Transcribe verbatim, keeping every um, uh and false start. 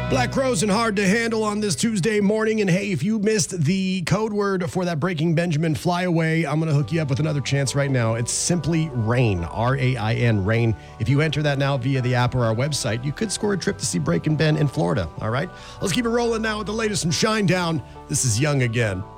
Black Crowes and Hard to Handle on this Tuesday morning. And hey, if you missed the code word for that Breaking Benjamin flyaway, I'm going to hook you up with another chance right now. It's simply RAIN, R A I N, RAIN. If you enter that now via the app or our website, you could score a trip to see Breaking Ben in Florida. All right? Let's keep it rolling now with the latest from Shinedown. This is Young Again.